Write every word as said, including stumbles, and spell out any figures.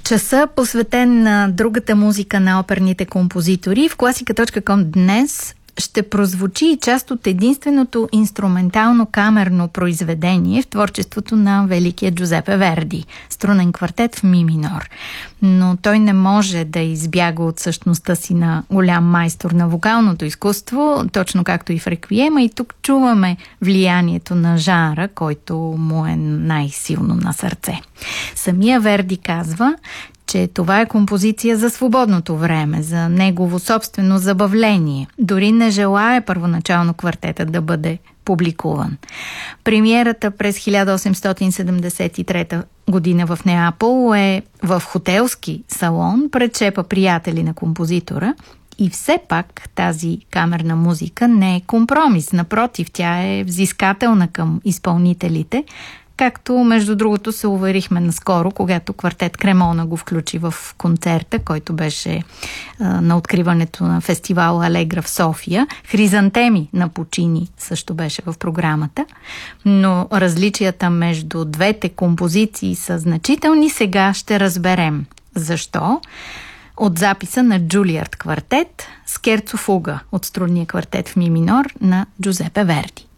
Часа, посветен на другата музика на оперните композитори, в класика точка ком днес ще прозвучи и част от единственото инструментално камерно произведение в творчеството на великия Джузепе Верди – струнен квартет в ми минор. Но той не може да избяга от същността си на голям майстор на вокалното изкуство, точно както и в реквиема, и тук чуваме влиянието на жанра, който му е най-силно на сърце. Самия Верди казва, че това е композиция за свободното време, за негово собствено забавление. Дори не желае първоначално квартетът да бъде публикуван. Премиерата през хиляда осемстотин седемдесет и трета година в Неапол е в хотелски салон пред шепа приятели на композитора. И все пак тази камерна музика не е компромис. Напротив, тя е взискателна към изпълнителите, както, между другото, се уверихме наскоро, когато квартет Кремона го включи в концерта, който беше а, на откриването на фестивал Алегра в София. Хризантеми на Пучини също беше в програмата, но различията между двете композиции са значителни. Сега ще разберем защо. От записа на Джулиард квартет, скерцо фуга от струнния квартет в ми минор на Джузепе Верди.